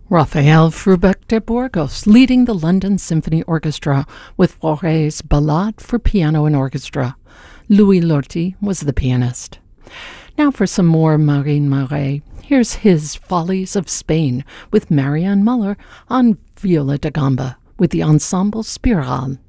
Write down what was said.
Raphael Frubeck de Burgos leading the London Symphony Orchestra with Fauré's Ballade for Piano and Orchestra. Louis Lorty was the pianist. Now for some more Marin Marais. Here's his Follies of Spain with Marianne Muller on viola da gamba with the Ensemble Spiral.